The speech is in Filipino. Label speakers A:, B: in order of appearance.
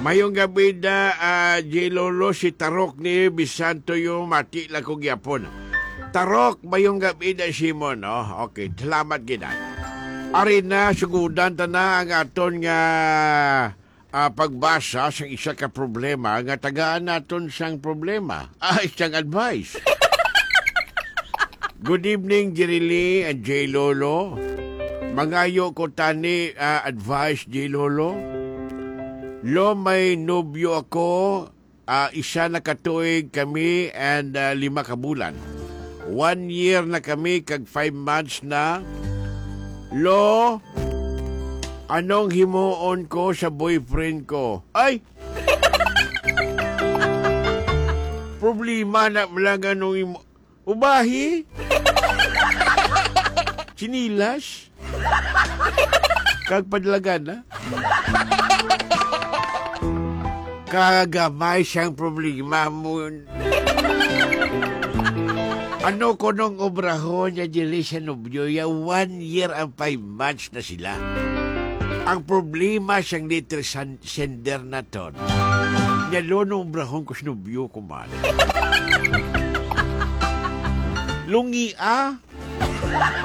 A: Mayong gabi na, Jilolo, si Tarok ni Bisanto yung mati lang kong yapon. Tarok, mayong gabi na Simon, no? Okay, salamat gina. Ari na, sugudan ta na ang aton nga pagbasa sa isa ka problema, nga tagaan naton sang problema. Isang advice. Good evening, Jirili and J. Lolo. Mangayo ko tani advice, J. Lolo. Lo, may nobyo ako, isa na katuig kami and 5 kabulan. 1 year na kami, kag 5 months na. Lo, anong himuon ko sa boyfriend ko? Ay! Problema na lang anong ubahi? Sinilas? Kag padlagan na? Kagamay siyang problema mo. Ano ko nung obrahon niya dili sa nobyo, 1 year and 5 months na sila. Ang problema siyang letter sender na ton. Nyalo nung obrahon ko sa nobyo ko man. Lungi